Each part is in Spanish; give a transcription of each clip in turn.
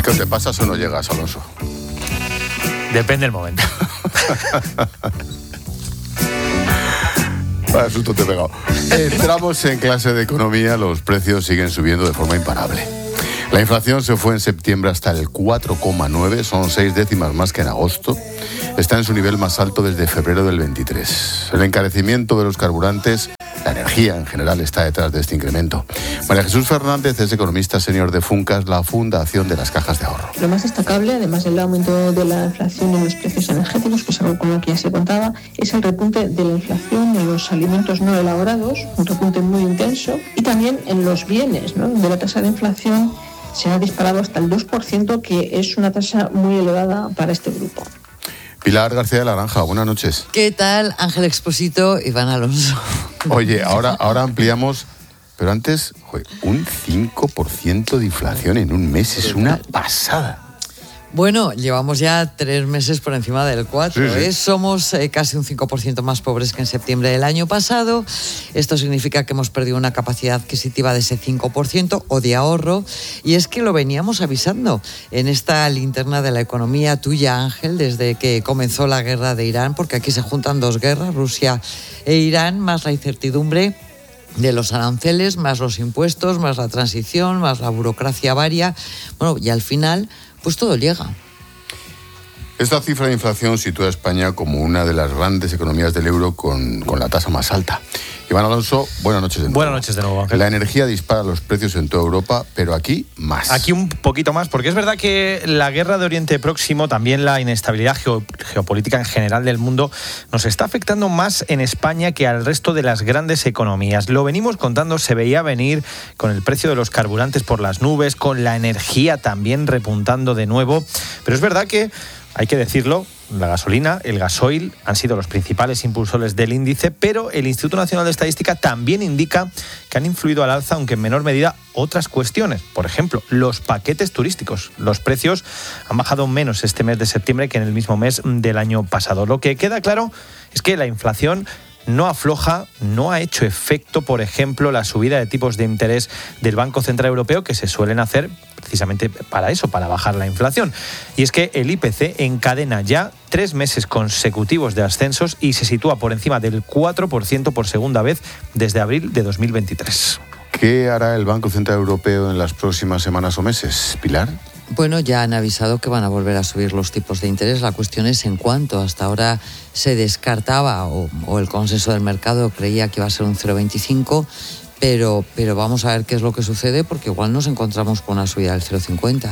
¿Qué te pasas o no llegas, Alonso? Depende del momento. Vaya susto te he pegado. Entramos en clase de economía, los precios siguen subiendo de forma imparable. La inflación se fue en septiembre hasta el 4,9, son 6 décimas más que en agosto. Está en su nivel más alto desde febrero del 23. El encarecimiento de los carburantes, la energía en general, está detrás de este incremento. María Jesús Fernández es economista senior de Funcas, la Fundación de las Cajas de Ahorro. Lo más destacable, además del aumento de la inflación en los precios energéticos, que es algo con lo que ya se contaba, es el repunte de la inflación en los alimentos no elaborados, un repunte muy intenso, y también en los bienes, ¿no?, donde la tasa de inflación se ha disparado hasta el 2%, que es una tasa muy elevada para este grupo. Pilar García de la Granja, buenas noches. ¿Qué tal, Ángel Expósito, Iván Alonso? Oye, ahora ampliamos, pero antes, un 5% de inflación en un mes es una pasada. Bueno, llevamos ya 3 meses por encima del 4. Sí. Somos casi un 5% más pobres que en septiembre del año pasado. Esto significa que hemos perdido una capacidad adquisitiva de ese 5% o de ahorro. Y es que lo veníamos avisando en esta linterna de la economía tuya, Ángel, desde que comenzó la guerra de Irán, porque aquí se juntan 2 guerras, Rusia e Irán, más la incertidumbre de los aranceles, más los impuestos, más la transición, más la burocracia varia. Bueno, y al final, pues todo llega. Esta cifra de inflación sitúa a España como una de las grandes economías del euro con la tasa más alta. Iván Alonso, buenas noches de nuevo. Buenas noches de nuevo, Ángel. La energía dispara los precios en toda Europa, pero aquí más. Aquí un poquito más, porque es verdad que la guerra de Oriente Próximo, también la inestabilidad geopolítica en general del mundo, nos está afectando más en España que al resto de las grandes economías. Lo venimos contando, se veía venir con el precio de los carburantes por las nubes, con la energía también repuntando de nuevo, pero es verdad que, hay que decirlo, la gasolina, el gasoil han sido los principales impulsores del índice, pero el Instituto Nacional de Estadística también indica que han influido al alza, aunque en menor medida, otras cuestiones. Por ejemplo, los paquetes turísticos. Los precios han bajado menos este mes de septiembre que en el mismo mes del año pasado. Lo que queda claro es que la inflación no afloja, no ha hecho efecto, por ejemplo, la subida de tipos de interés del Banco Central Europeo, que se suelen hacer precisamente para eso, para bajar la inflación. Y es que el IPC encadena ya 3 meses consecutivos de ascensos y se sitúa por encima del 4% por segunda vez desde abril de 2023. ¿Qué hará el Banco Central Europeo en las próximas semanas o meses, Pilar? Bueno, ya han avisado que van a volver a subir los tipos de interés. La cuestión es en cuánto. Hasta ahora se descartaba o el consenso del mercado creía que iba a ser un 0,25, pero vamos a ver qué es lo que sucede, porque igual nos encontramos con una subida del 0,50.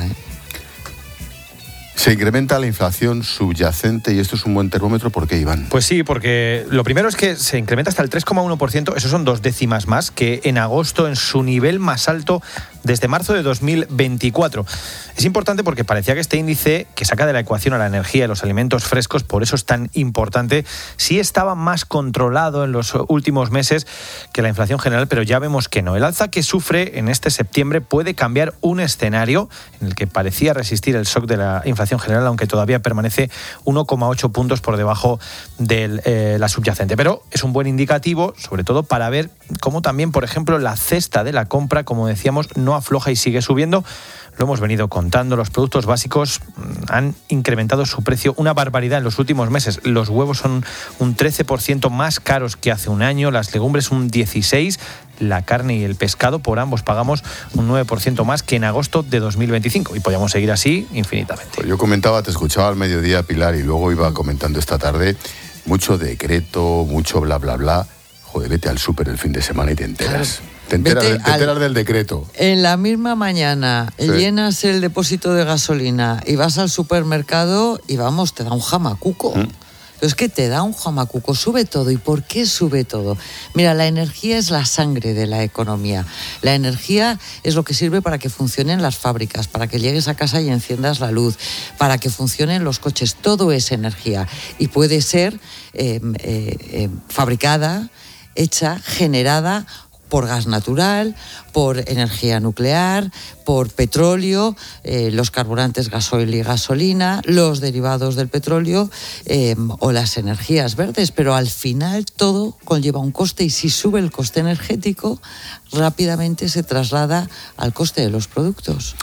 Se incrementa la inflación subyacente y esto es un buen termómetro. ¿Por qué, Iván? Pues sí, porque lo primero es que se incrementa hasta el 3,1%, eso son 2 décimas más que en agosto, en su nivel más alto desde marzo de 2024. Es importante porque parecía que este índice, que saca de la ecuación a la energía y los alimentos frescos, por eso es tan importante, sí estaba más controlado en los últimos meses que la inflación general, pero ya vemos que no. El alza que sufre en este septiembre puede cambiar un escenario en el que parecía resistir el shock de la inflación general, aunque todavía permanece 1,8 puntos por debajo de la subyacente. Pero es un buen indicativo, sobre todo para ver cómo también, por ejemplo, la cesta de la compra, como decíamos, no afloja y sigue subiendo. Lo hemos venido contando, los productos básicos han incrementado su precio una barbaridad en los últimos meses. Los huevos son un 13% más caros que hace un año, las legumbres un 16%, la carne y el pescado por ambos pagamos un 9% más que en agosto de 2025. Y podríamos seguir así infinitamente. Pues yo comentaba, te escuchaba al mediodía, Pilar, y luego iba comentando esta tarde, mucho decreto, mucho bla, bla, bla. Joder, vete al súper el fin de semana y te enteras. Claro. Te enteras del decreto. En la misma mañana llenas el depósito de gasolina y vas al supermercado y vamos, te da un jamacuco. Pero es que te da un jamacuco, sube todo. ¿Y por qué sube todo? Mira, la energía es la sangre de la economía. La energía es lo que sirve para que funcionen las fábricas, para que llegues a casa y enciendas la luz, para que funcionen los coches. Todo es energía y puede ser fabricada, hecha, generada por gas natural, por energía nuclear, por petróleo, los carburantes gasoil y gasolina, los derivados del petróleo o las energías verdes. Pero al final todo conlleva un coste y si sube el coste energético, rápidamente se traslada al coste de los productos.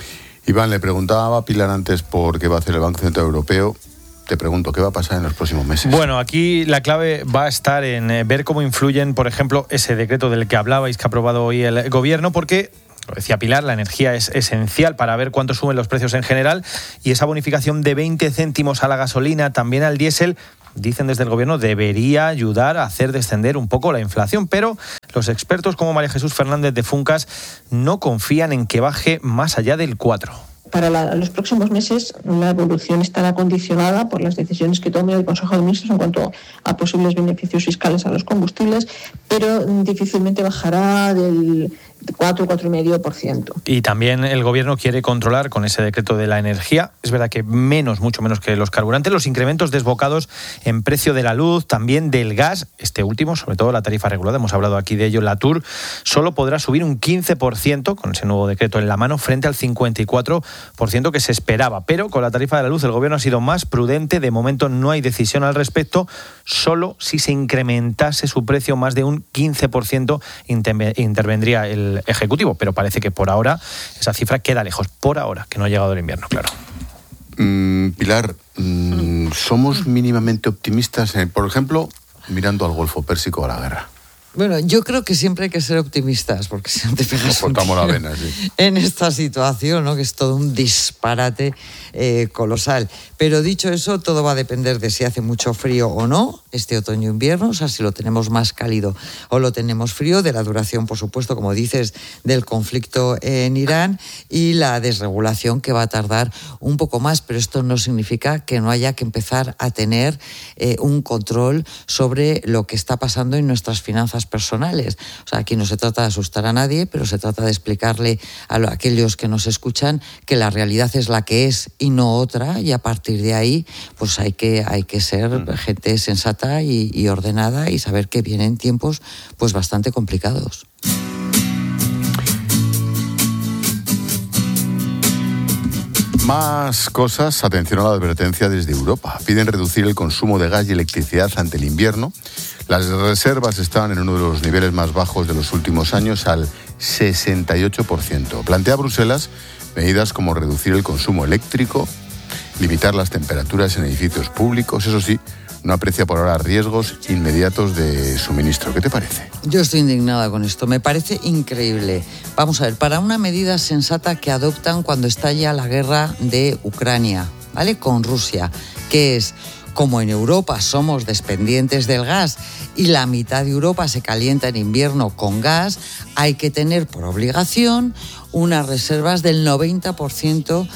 Iván, le preguntaba a Pilar antes por qué va a hacer el Banco Central Europeo. Te pregunto, ¿qué va a pasar en los próximos meses? Bueno, aquí la clave va a estar en ver cómo influyen, por ejemplo, ese decreto del que hablabais, que ha aprobado hoy el Gobierno, porque, lo decía Pilar, la energía es esencial para ver cuánto suben los precios en general, y esa bonificación de 20 céntimos a la gasolina, también al diésel, dicen desde el Gobierno, debería ayudar a hacer descender un poco la inflación, pero los expertos como María Jesús Fernández de Funcas no confían en que baje más allá del 4%. Para los próximos meses la evolución estará condicionada por las decisiones que tome el Consejo de Ministros en cuanto a posibles beneficios fiscales a los combustibles, pero difícilmente bajará del 4,5%. Y también el Gobierno quiere controlar con ese decreto de la energía, es verdad que mucho menos que los carburantes, los incrementos desbocados en precio de la luz, también del gas, este último, sobre todo la tarifa regulada, hemos hablado aquí de ello, la TUR, solo podrá subir un 15% con ese nuevo decreto en la mano frente al 54% que se esperaba. Pero con la tarifa de la luz el Gobierno ha sido más prudente, de momento no hay decisión al respecto, solo si se incrementase su precio más de un 15% intervendría el Ejecutivo, pero parece que por ahora esa cifra queda lejos, por ahora, que no ha llegado el invierno, claro. Pilar, ¿somos mínimamente optimistas, por ejemplo, mirando al Golfo Pérsico o a la guerra? Bueno, yo creo que siempre hay que ser optimistas, porque si no te pegas la vena, sí, en esta situación, ¿no?, que es todo un disparate colosal. Pero dicho eso, todo va a depender de si hace mucho frío o no este otoño-invierno, o sea, si lo tenemos más cálido o lo tenemos frío, de la duración, por supuesto, como dices, del conflicto en Irán y la desregulación, que va a tardar un poco más, pero esto no significa que no haya que empezar a tener un control sobre lo que está pasando en nuestras finanzas personales. O sea, aquí no se trata de asustar a nadie, pero se trata de explicarle a aquellos que nos escuchan que la realidad es la que es y no otra, y a partir de ahí pues hay que ser gente sensata y ordenada y saber que vienen tiempos pues bastante complicados. Más cosas, atención a la advertencia desde Europa. Piden reducir el consumo de gas y electricidad ante el invierno. Las reservas están en uno de los niveles más bajos de los últimos años, al 68%. Plantea Bruselas medidas como reducir el consumo eléctrico, limitar las temperaturas en edificios públicos. Eso sí, no aprecia por ahora riesgos inmediatos de suministro. ¿Qué te parece? Yo estoy indignada con esto, me parece increíble. Vamos a ver, para una medida sensata que adoptan cuando estalla la guerra de Ucrania, ¿vale?, con Rusia, que es, como en Europa somos dependientes del gas y la mitad de Europa se calienta en invierno con gas, hay que tener por obligación unas reservas del 90%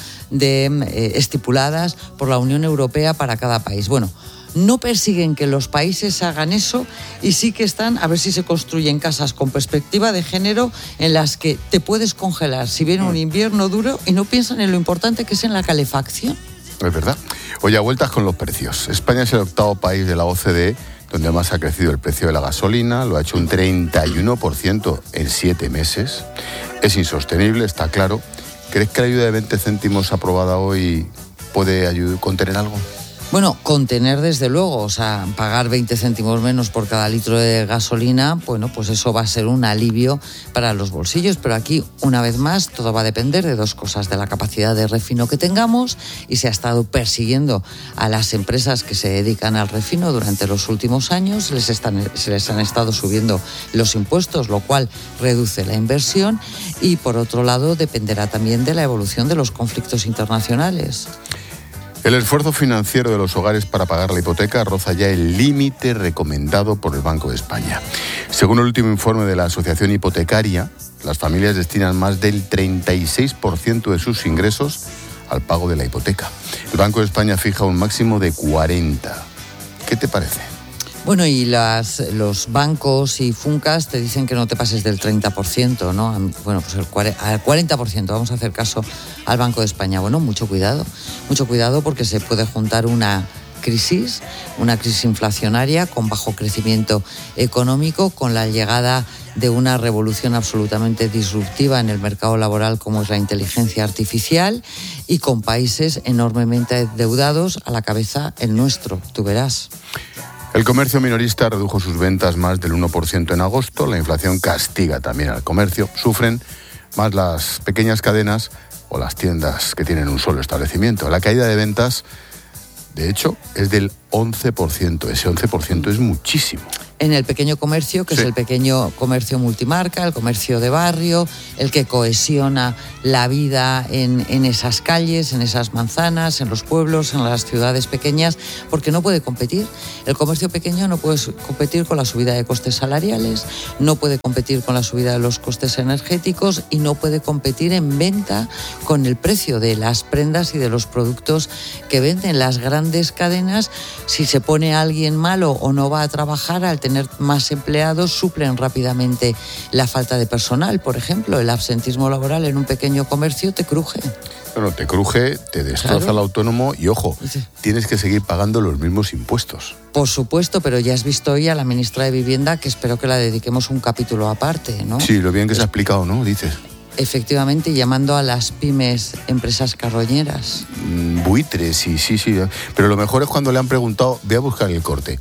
estipuladas por la Unión Europea para cada país. Bueno, no persiguen que los países hagan eso y sí que están a ver si se construyen casas con perspectiva de género en las que te puedes congelar si viene un invierno duro, y no piensan en lo importante que es en la calefacción. Es verdad. Oye, a vueltas con los precios. España es el octavo país de la OCDE donde más ha crecido el precio de la gasolina, lo ha hecho un 31% en 7 meses. Es insostenible, está claro. ¿Crees que la ayuda de 20 céntimos aprobada hoy puede contener algo? Bueno, contener desde luego, o sea, pagar 20 céntimos menos por cada litro de gasolina, bueno, pues eso va a ser un alivio para los bolsillos, pero aquí, una vez más, todo va a depender de dos cosas: de la capacidad de refino que tengamos, y se ha estado persiguiendo a las empresas que se dedican al refino durante los últimos años, se les han estado subiendo los impuestos, lo cual reduce la inversión, y por otro lado dependerá también de la evolución de los conflictos internacionales. El esfuerzo financiero de los hogares para pagar la hipoteca roza ya el límite recomendado por el Banco de España. Según el último informe de la Asociación Hipotecaria, las familias destinan más del 36% de sus ingresos al pago de la hipoteca. El Banco de España fija un máximo de 40%. ¿Qué te parece? Bueno, y los bancos y Funcas te dicen que no te pases del 30%, ¿no? Bueno, pues al 40%, vamos a hacer caso al Banco de España. Bueno, mucho cuidado porque se puede juntar una crisis inflacionaria con bajo crecimiento económico, con la llegada de una revolución absolutamente disruptiva en el mercado laboral como es la inteligencia artificial, y con países enormemente endeudados, a la cabeza el nuestro, tú verás. El comercio minorista redujo sus ventas más del 1% en agosto. La inflación castiga también al comercio. Sufren más las pequeñas cadenas o las tiendas que tienen un solo establecimiento. La caída de ventas, de hecho, es del 11%. Ese 11% es muchísimo. En el pequeño comercio, que sí, es el pequeño comercio multimarca, el comercio de barrio, el que cohesiona la vida en esas calles, en esas manzanas, en los pueblos, en las ciudades pequeñas, porque no puede competir. El comercio pequeño no puede competir con la subida de costes salariales, no puede competir con la subida de los costes energéticos y no puede competir en venta con el precio de las prendas y de los productos que venden. Las grandes cadenas, si se pone alguien malo o no va a trabajar, al tener más empleados, suplen rápidamente la falta de personal. Por ejemplo, el absentismo laboral en un pequeño comercio te cruje. Bueno, te cruje, te destroza, claro, el autónomo y, ojo, sí, tienes que seguir pagando los mismos impuestos. Por supuesto, pero ya has visto hoy a la ministra de Vivienda, que espero que la dediquemos un capítulo aparte, ¿no? Sí, lo bien que se ha explicado, ¿no? Dices. Efectivamente, llamando a las pymes empresas carroñeras. Buitres, sí. Pero lo mejor es cuando le han preguntado, voy a buscar el corte.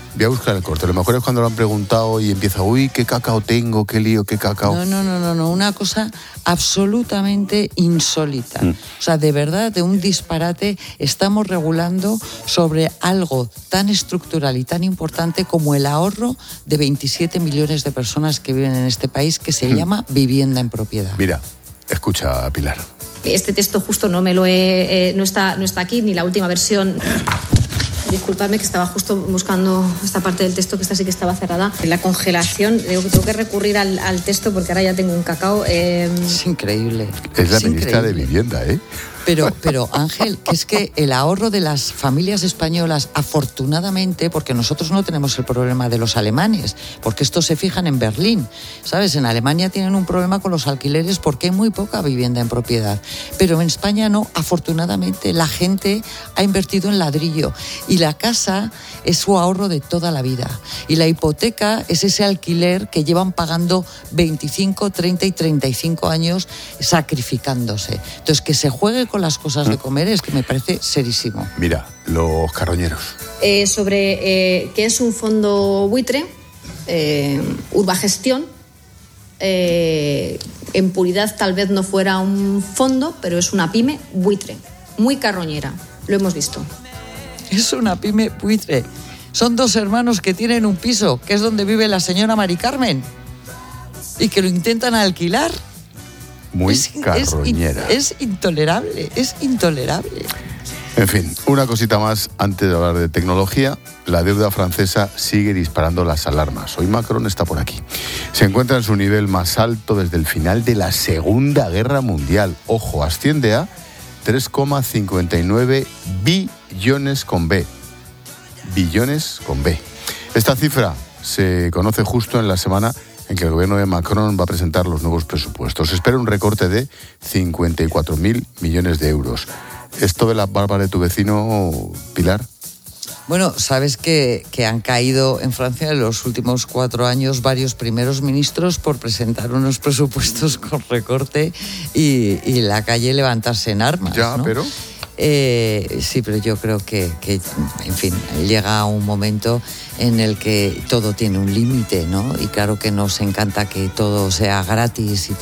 Lo mejor es cuando lo han preguntado y empieza, uy, qué cacao tengo, qué lío, qué cacao. No, una cosa absolutamente insólita. O sea, de verdad, de un disparate, estamos regulando sobre algo tan estructural y tan importante como el ahorro de 27 millones de personas que viven en este país, que se llama vivienda en propiedad. Mira, escucha, Pilar. Este texto justo no está aquí, ni la última versión. Disculpadme, que estaba justo buscando esta parte del texto, que esta sí que estaba cerrada. La congelación, digo que tengo que recurrir al texto porque ahora ya tengo un cacao. Es increíble. Es la ministra de Vivienda, ¿eh? Pero Ángel, que es que el ahorro de las familias españolas, afortunadamente, porque nosotros no tenemos el problema de los alemanes, porque estos se fijan en Berlín, ¿sabes? En Alemania tienen un problema con los alquileres porque hay muy poca vivienda en propiedad. Pero en España no, afortunadamente, la gente ha invertido en ladrillo y la casa es su ahorro de toda la vida. Y la hipoteca es ese alquiler que llevan pagando 25, 30 y 35 años sacrificándose. Entonces, que se juegue con las cosas de comer es que me parece serísimo. Mira, los carroñeros. Sobre qué es un fondo buitre, Urbagestión, en puridad tal vez no fuera un fondo, pero es una pyme buitre, muy carroñera, lo hemos visto. Es una pyme buitre. Son dos hermanos que tienen un piso, que es donde vive la señora Mari Carmen, y que lo intentan alquilar. Muy carroñera. Es intolerable. En fin, una cosita más antes de hablar de tecnología. La deuda francesa sigue disparando las alarmas. Hoy Macron está por aquí. Se encuentra en su nivel más alto desde el final de la Segunda Guerra Mundial. Ojo, asciende a 3,59 billones con B. Billones con B. Esta cifra se conoce justo en la semana en que el gobierno de Macron va a presentar los nuevos presupuestos. Se espera un recorte de 54.000 millones de euros. ¿Esto de la barba de tu vecino, Pilar? Bueno, sabes que han caído en Francia en los últimos 4 años varios primeros ministros por presentar unos presupuestos con recorte y la calle levantarse en armas, ya, ¿no? Pero... sí, pero yo creo que, en fin, llega un momento en el que todo tiene un límite, ¿no? Y claro que nos encanta que todo sea gratis y